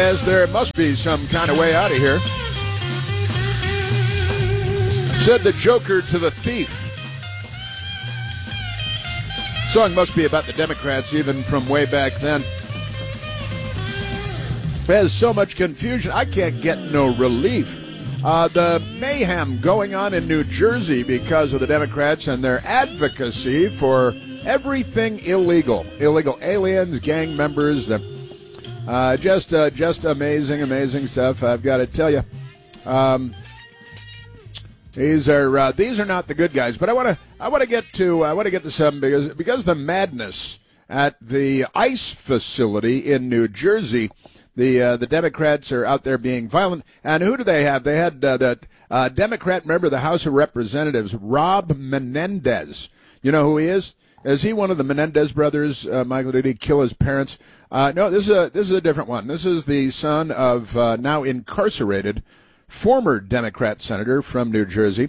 says there must be some kind of way out of here. Said the Joker to the thief. Song must be about the Democrats even from way back then. There's so much confusion. I can't get no relief. The mayhem going on in New Jersey because of the Democrats and their advocacy for everything illegal. Illegal aliens, gang members, just amazing stuff, I've got to tell you. These are not the good guys, but I want to get to something because the madness at the ICE facility in New Jersey. The Democrats are out there being violent. And who do they have? They had the Democrat member of the House of Representatives, Rob Menendez. You know who he is? Is he one of the Menendez brothers? Michael, did he kill his parents? No, this is a different one. This is the son of now incarcerated former Democrat senator from New Jersey,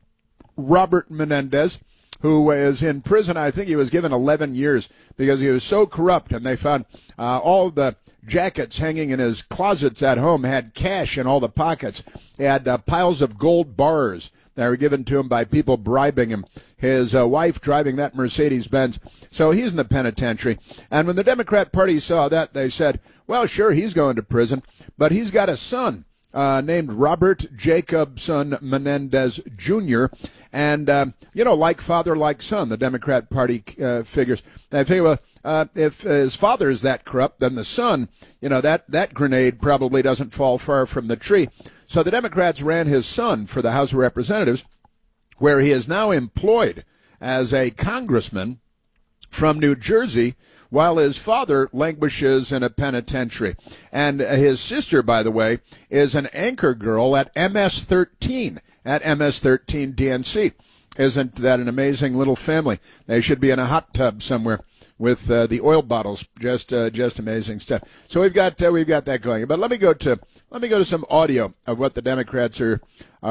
Robert Menendez, who is in prison. I think he was given 11 years because he was so corrupt, and they found all the jackets hanging in his closets at home had cash in all the pockets. He had piles of gold bars that were given to him by people bribing him. His wife driving that Mercedes-Benz. So he's in the penitentiary. And when the Democrat Party saw that, they said, well, sure, he's going to prison, but he's got a son named Robert Jacobson Menendez Jr., and, like father, like son, the Democrat Party figures. They figure, well, if his father is that corrupt, then the son, that grenade probably doesn't fall far from the tree. So the Democrats ran his son for the House of Representatives, where he is now employed as a congressman from New Jersey, while his father languishes in a penitentiary. And his sister, by the way, is an anchor girl at MS-13, at MS-13 DNC. Isn't that an amazing little family? They should be in a hot tub somewhere with the oil bottles. Just amazing stuff. So we've got that going. But let me go to some audio of what the Democrats are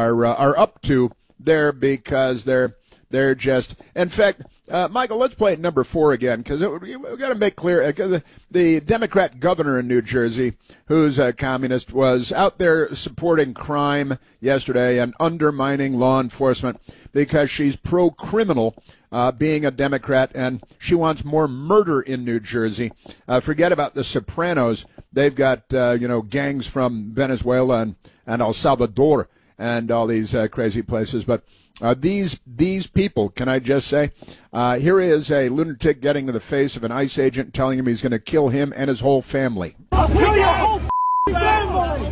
up to there, because they're just, in fact, Michael, let's play number 4 again, because we've got to make clear, the Democrat governor in New Jersey, who's a communist, was out there supporting crime yesterday and undermining law enforcement because she's pro-criminal, being a Democrat, and she wants more murder in New Jersey. Forget about the Sopranos. They've got, gangs from Venezuela and El Salvador and all these crazy places, but these people, can I just say, here is a lunatic getting to the face of an ICE agent telling him he's going to kill him and his whole family. I'll kill your whole family!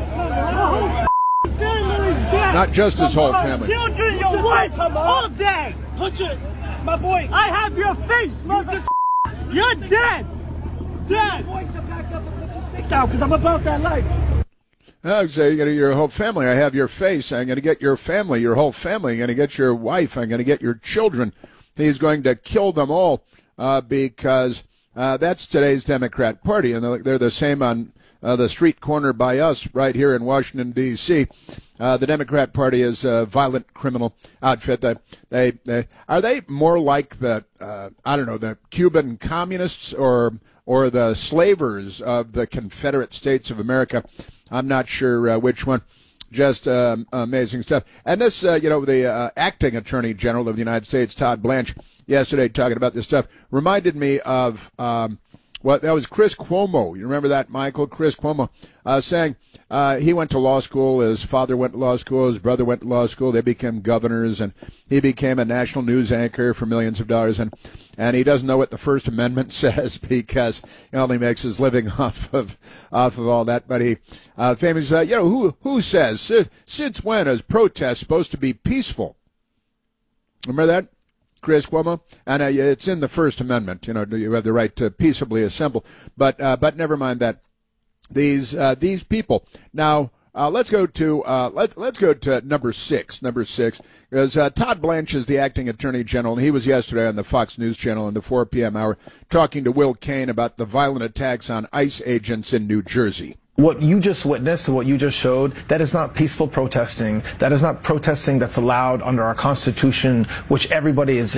Not just his whole family. Children, your wife, all dead! Punch it, my boy! I have your face, mother. You're dead! Dead! Because I'm about that life. I say you got your whole family. I have your face. I'm going to get your family, your whole family. I'm going to get your wife. I'm going to get your children. He's going to kill them all because that's today's Democrat Party, and they're the same on the street corner by us right here in Washington, D.C. The Democrat Party is a violent criminal outfit. Are they more like the Cuban communists or the slavers of the Confederate States of America? I'm not sure which one. Just amazing stuff. And this, the acting Attorney General of the United States, Todd Blanche, yesterday talking about this stuff, reminded me of that was Chris Cuomo. You remember that, Michael? Chris Cuomo saying he went to law school, his father went to law school, his brother went to law school, they became governors, and he became a national news anchor for millions of dollars, and he doesn't know what the First Amendment says because he only makes his living off of all that. But he famously, who says, since when is protest supposed to be peaceful? Remember that? Chris Cuomo, and it's in the First Amendment. You have the right to peaceably assemble, but never mind that. These people now. Let's go to number 6. Number 6 is Todd Blanche is the acting Attorney General, and he was yesterday on the Fox News Channel in the 4 p.m. hour talking to Will Cain about the violent attacks on ICE agents in New Jersey. What you just witnessed, what you just showed, that is not peaceful protesting. That is not protesting that's allowed under our Constitution, which everybody is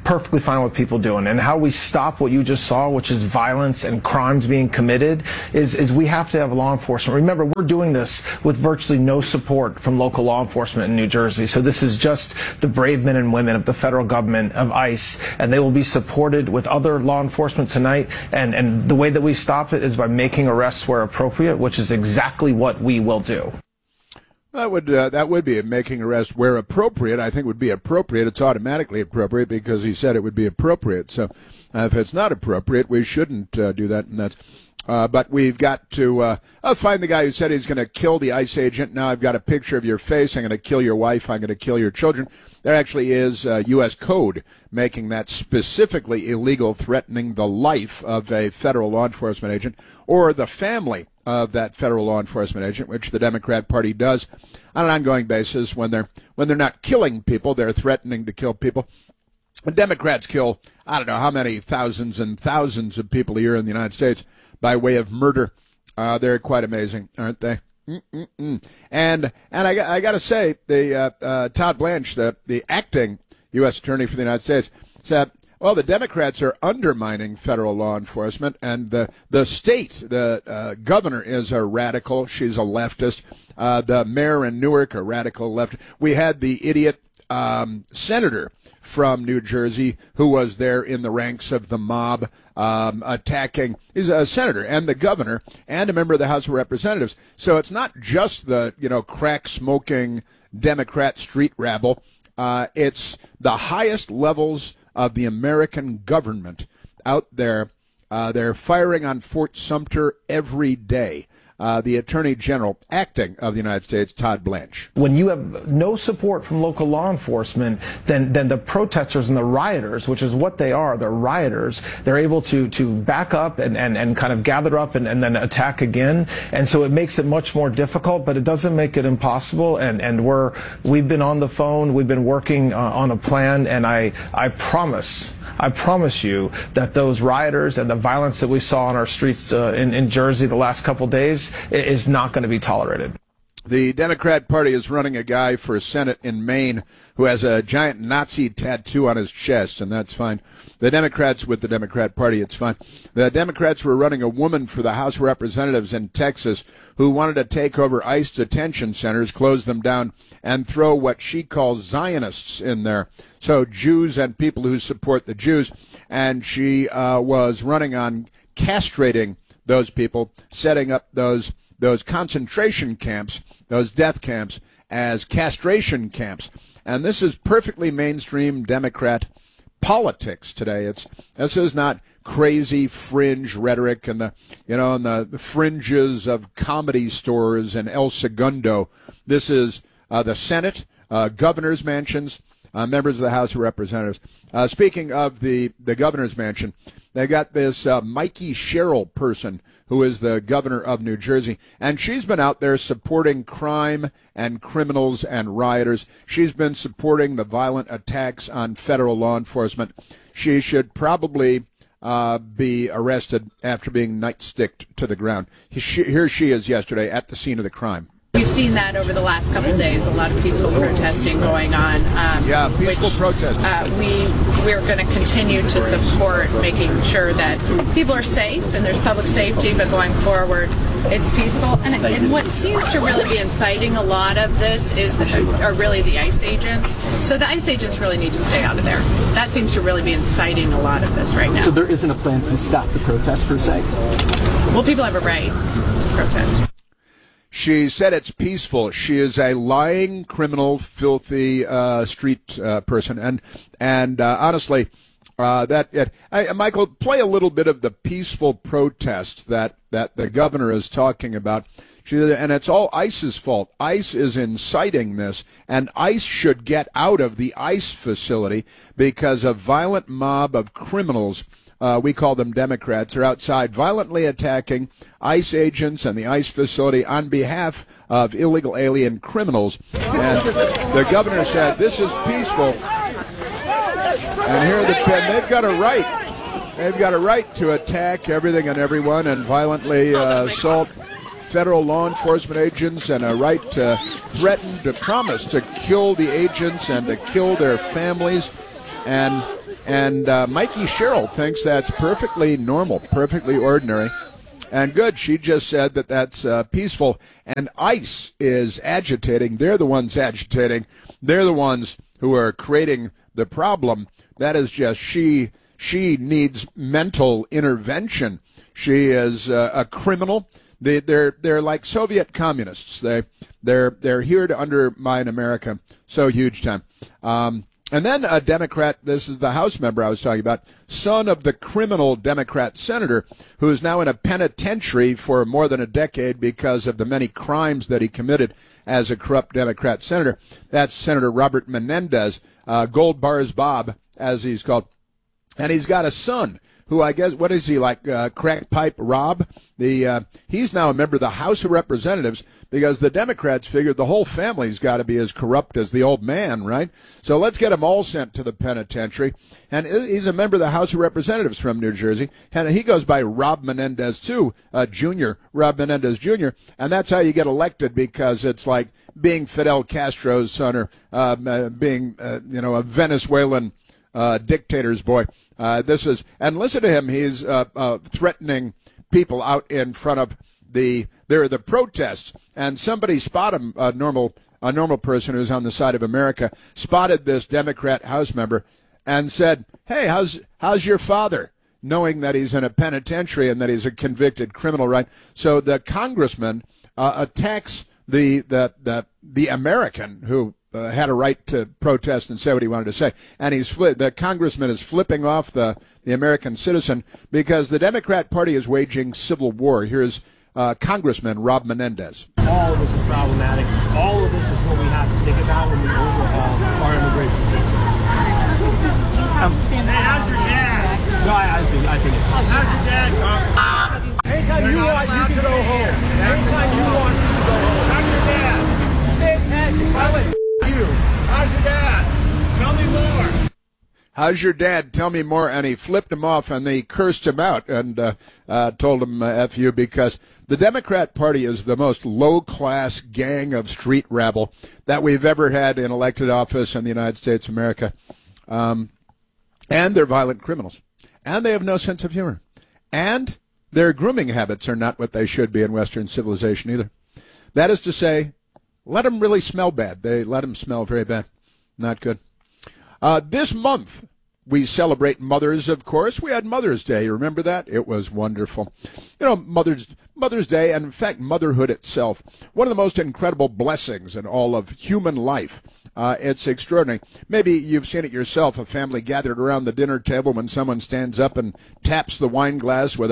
perfectly fine with people doing. And how we stop what you just saw, which is violence and crimes being committed, is we have to have law enforcement. Remember, we're doing this with virtually no support from local law enforcement in New Jersey. So this is just the brave men and women of the federal government, of ICE, and they will be supported with other law enforcement tonight. And the way that we stop it is by making arrests where appropriate, which is exactly what we will do. That would be making arrests where appropriate. I think would be appropriate. It's automatically appropriate because he said it would be appropriate. So if it's not appropriate, we shouldn't do that. And that's. But we've got to find the guy who said he's going to kill the ICE agent. Now I've got a picture of your face. I'm going to kill your wife. I'm going to kill your children. There actually is U.S. code making that specifically illegal, threatening the life of a federal law enforcement agent or the family of that federal law enforcement agent, which the Democrat Party does on an ongoing basis. When they're not killing people, they're threatening to kill people. The Democrats kill, I don't know how many thousands and thousands of people a year in the United States by way of murder. They're quite amazing, aren't they? And I got to say, the Todd Blanche, the acting U.S. Attorney for the United States, said, well, the Democrats are undermining federal law enforcement, and the state, the governor is a radical. She's a leftist. The mayor in Newark, a radical left. We had the idiot senator from New Jersey who was there in the ranks of the mob attacking. He's a senator and the governor and a member of the House of Representatives. So it's not just the, crack-smoking Democrat street rabble. It's the highest levels of the American government out there. They're firing on Fort Sumter every day. The Attorney General acting of the United States, Todd Blanche. When you have no support from local law enforcement, then the protesters and the rioters, which is what they are, they're rioters, they're able to back up and kind of gather up and then attack again. And so it makes it much more difficult, but it doesn't make it impossible. And we've been on the phone, we've been working on a plan, and I promise you that those rioters and the violence that we saw on our streets in Jersey the last couple days is not going to be tolerated. The Democrat Party is running a guy for Senate in Maine who has a giant Nazi tattoo on his chest, and that's fine. The Democrats with the Democrat Party, it's fine. The Democrats were running a woman for the House of Representatives in Texas who wanted to take over ICE detention centers, close them down, and throw what she calls Zionists in there. So Jews and people who support the Jews. And she was running on castrating those people, setting up those concentration camps, those death camps, as castration camps. And this is perfectly mainstream Democrat politics today. This is not crazy fringe rhetoric and the fringes of comedy stores and El Segundo. This is the Senate, governor's mansions, members of the House of Representatives. Speaking of the governor's mansion, they got this Mikey Sherrill person who is the governor of New Jersey, and she's been out there supporting crime and criminals and rioters. She's been supporting the violent attacks on federal law enforcement. She should probably be arrested after being nightsticked to the ground. Here she is yesterday at the scene of the crime. We've seen that over the last couple of days, a lot of peaceful protesting going on. Peaceful protesting. We're going to continue to support making sure that people are safe and there's public safety, but going forward, it's peaceful. And what seems to really be inciting a lot of this are really the ICE agents. So the ICE agents really need to stay out of there. That seems to really be inciting a lot of this right now. So there isn't a plan to stop the protests per se? Well, people have a right to protest. She said it's peaceful. She is a lying, criminal, filthy street person. And honestly, Michael, play a little bit of the peaceful protest that the governor is talking about. And it's all ICE's fault. ICE is inciting this, and ICE should get out of the ICE facility because a violent mob of criminals, we call them Democrats, are outside violently attacking ICE agents and the ICE facility on behalf of illegal alien criminals. And the governor said, this is peaceful. And here they've got a right. They've got a right to attack everything and everyone and violently assault federal law enforcement agents, and a right to threaten, to promise to kill the agents and to kill their families. And And Mikey Sherrill thinks that's perfectly normal, perfectly ordinary. And good, she just said that that's peaceful. And ICE is agitating. They're the ones agitating. They're the ones who are creating the problem. That is just she needs mental intervention. She is a criminal. They're like Soviet communists. They're here to undermine America so huge time. And then a Democrat, this is the House member I was talking about, son of the criminal Democrat senator who is now in a penitentiary for more than a decade because of the many crimes that he committed as a corrupt Democrat senator. That's Senator Robert Menendez, Gold Bars Bob, as he's called. And he's got a son who I guess, what is he, like Crack Pipe Rob? He's now a member of the House of Representatives because the Democrats figured the whole family's got to be as corrupt as the old man, right? So let's get them all sent to the penitentiary. And he's a member of the House of Representatives from New Jersey. And he goes by Rob Menendez, too, Jr., Rob Menendez, Jr. And that's how you get elected because it's like being Fidel Castro's son or being, a Venezuelan dictator's boy. And listen to him. He's threatening people out in front of the protests. And somebody spotted him, a normal person who's on the side of America, spotted this Democrat House member and said, "Hey, how's your father?" Knowing that he's in a penitentiary and that he's a convicted criminal, right? So the congressman attacks the American who had a right to protest and say what he wanted to say. And the congressman is flipping off the American citizen because the Democrat Party is waging civil war. Here's Congressman Rob Menendez. All of this is problematic. All of this is what we have to think about when we overhaul our immigration system. Hey, how's your dad? No, I think it's... How's your dad, Congressman? Anytime you want, you can go home. Anytime you want, you can go home. How's your dad? Fantastic. You. How's your dad? Tell me more. How's your dad? Tell me more. And he flipped him off and they cursed him out and told him F you because the Democrat Party is the most low-class gang of street rabble that we've ever had in elected office in the United States of America. And they're violent criminals. And they have no sense of humor. And their grooming habits are not what they should be in Western civilization either. That is to say, let them really smell bad. They let them smell very bad. Not good. This month, we celebrate mothers, of course. We had Mother's Day. You remember that? It was wonderful. Mother's Day, and in fact, motherhood itself, one of the most incredible blessings in all of human life. It's extraordinary. Maybe you've seen it yourself, a family gathered around the dinner table when someone stands up and taps the wine glass with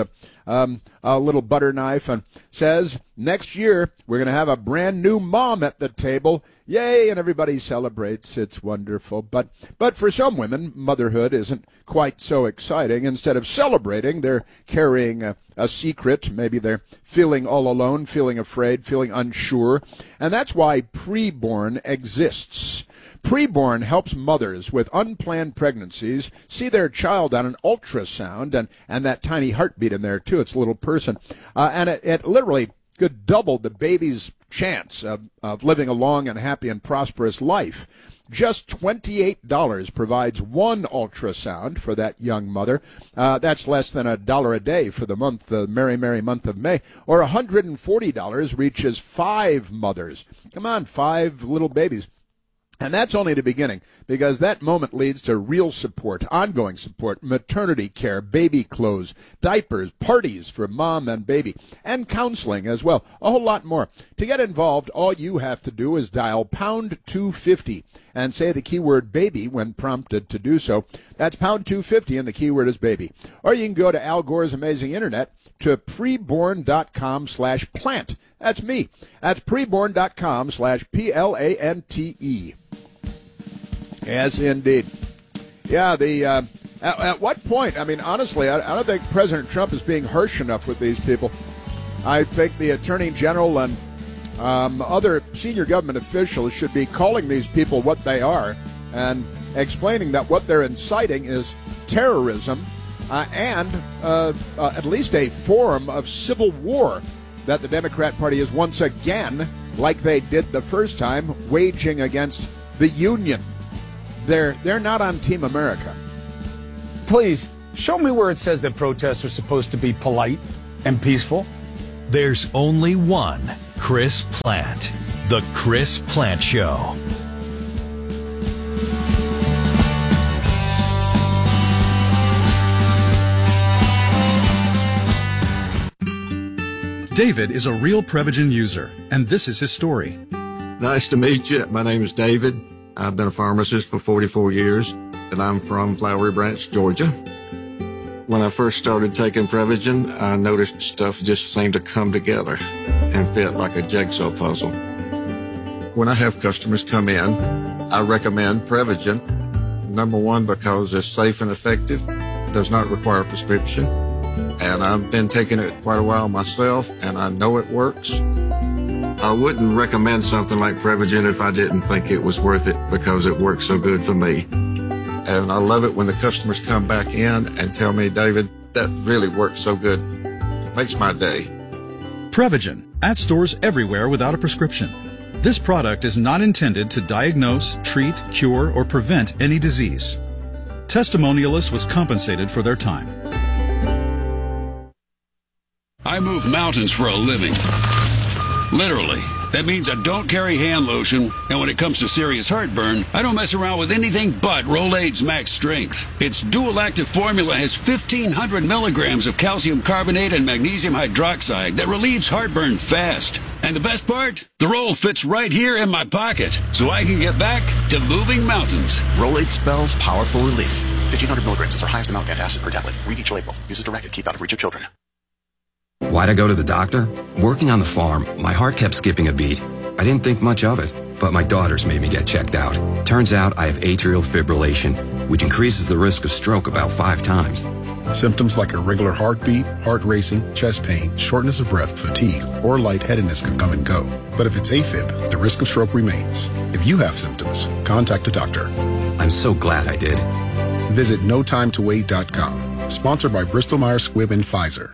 a little butter knife and says, "Next year, we're going to have a brand new mom at the table." Yay, and everybody celebrates. It's wonderful. But for some women, motherhood isn't quite so exciting. Instead of celebrating, they're carrying a secret. Maybe they're feeling all alone, feeling afraid, feeling unsure. And that's why Preborn exists. Preborn helps mothers with unplanned pregnancies see their child on an ultrasound and that tiny heartbeat in there, too. It's a little person. And it literally could double the baby's chance of living a long and happy and prosperous life. Just $28 provides one ultrasound for that young mother. That's less than $1 a day for the month, the merry, merry month of May. Or $140 reaches 5 mothers. Come on, 5 little babies. And that's only the beginning, because that moment leads to real support, ongoing support, maternity care, baby clothes, diapers, parties for mom and baby, and counseling as well, a whole lot more. To get involved, all you have to do is dial pound 250 and say the keyword baby when prompted to do so. That's pound 250 and the keyword is baby. Or you can go to Al Gore's amazing internet to preborn.com/plant. That's me. That's preborn.com/PLANTE. Yes, indeed. Yeah, at what point, I mean, honestly, I don't think President Trump is being harsh enough with these people. I think the Attorney General and other senior government officials should be calling these people what they are and explaining that what they're inciting is terrorism and at least a form of civil war that the Democrat Party is once again, like they did the first time, waging against the Union. They're not on Team America. Please, show me where it says that protests are supposed to be polite and peaceful. There's only one Chris Plante. The Chris Plante Show. David is a real Prevagen user, and this is his story. Nice to meet you. My name is David. I've been a pharmacist for 44 years, and I'm from Flowery Branch, Georgia. When I first started taking Prevagen, I noticed stuff just seemed to come together and fit like a jigsaw puzzle. When I have customers come in, I recommend Prevagen. Number one, because it's safe and effective, does not require a prescription. And I've been taking it quite a while myself, and I know it works. I wouldn't recommend something like Prevagen if I didn't think it was worth it because it works so good for me. And I love it when the customers come back in and tell me, David, that really works so good. It makes my day. Prevagen, at stores everywhere without a prescription. This product is not intended to diagnose, treat, cure, or prevent any disease. Testimonialist was compensated for their time. I move mountains for a living. Literally. That means I don't carry hand lotion, and when it comes to serious heartburn, I don't mess around with anything but Rolaids Max Strength. Its dual-active formula has 1,500 milligrams of calcium carbonate and magnesium hydroxide that relieves heartburn fast. And the best part? The roll fits right here in my pocket, so I can get back to moving mountains. Rolaids spells powerful relief. 1,500 milligrams is our highest amount of antacid per tablet. Read each label. Use as directed. Keep out of reach of children. Why'd I go to the doctor? Working on the farm, my heart kept skipping a beat. I didn't think much of it, but my daughters made me get checked out. Turns out I have atrial fibrillation, which increases the risk of stroke about 5 times. Symptoms like irregular heartbeat, heart racing, chest pain, shortness of breath, fatigue, or lightheadedness can come and go. But if it's AFib, the risk of stroke remains. If you have symptoms, contact a doctor. I'm so glad I did. Visit notimetowait.com. Sponsored by Bristol Myers Squibb and Pfizer.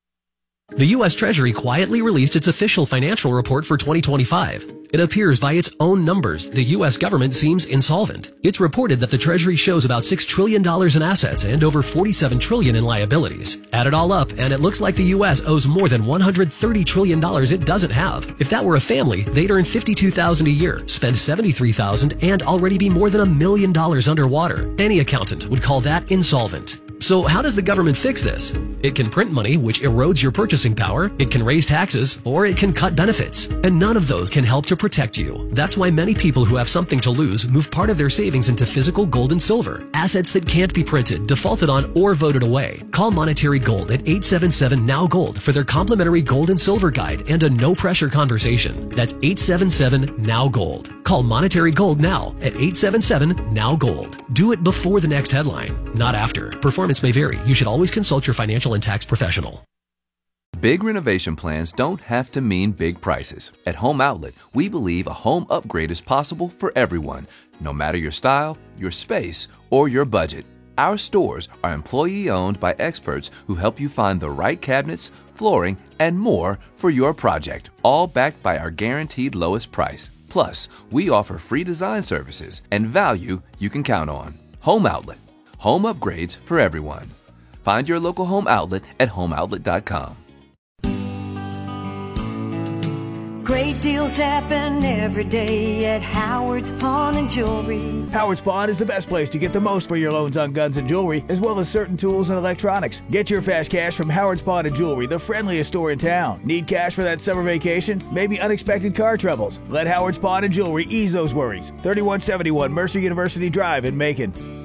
The U.S. Treasury quietly released its official financial report for 2025. It appears by its own numbers, the U.S. government seems insolvent. It's reported that the Treasury shows about $6 trillion in assets and over $47 trillion in liabilities. Add it all up, and it looks like the U.S. owes more than $130 trillion it doesn't have. If that were a family, they'd earn $52,000 a year, spend $73,000, and already be more than $1 million underwater. Any accountant would call that insolvent. So how does the government fix this? It can print money, which erodes your purchasing power, it can raise taxes, or it can cut benefits. And none of those can help to protect you. That's why many people who have something to lose move part of their savings into physical gold and silver, assets that can't be printed, defaulted on, or voted away. Call Monetary Gold at 877-NOW-GOLD for their complimentary gold and silver guide and a no-pressure conversation. That's 877-NOW-GOLD. Call Monetary Gold now at 877-NOW-GOLD. Do it before the next headline, not after. Performance may vary. You should always consult your financial and tax professional. Big renovation plans don't have to mean big prices. At Home Outlet, we believe a home upgrade is possible for everyone, no matter your style, your space, or your budget. Our stores are employee-owned by experts who help you find the right cabinets, flooring, and more for your project, all backed by our guaranteed lowest price. Plus, we offer free design services and value you can count on. Home Outlet. Home upgrades for everyone. Find your local Home Outlet at homeoutlet.com. Great deals happen every day at Howard's Pawn and Jewelry. Howard's Pawn is the best place to get the most for your loans on guns and jewelry, as well as certain tools and electronics. Get your fast cash from Howard's Pawn and Jewelry, the friendliest store in town. Need cash for that summer vacation? Maybe unexpected car troubles? Let Howard's Pawn and Jewelry ease those worries. 3171 Mercer University Drive in Macon.